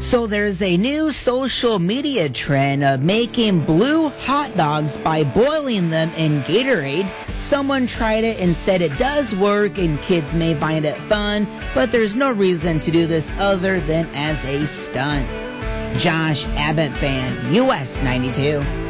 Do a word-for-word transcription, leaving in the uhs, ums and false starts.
So there's a new social media trend of making blue hot dogs by boiling them in Gatorade. Someone tried it and said it does work and kids may find it fun, but there's no reason to do this other than as a stunt. Josh Abbott Band, U S ninety-two.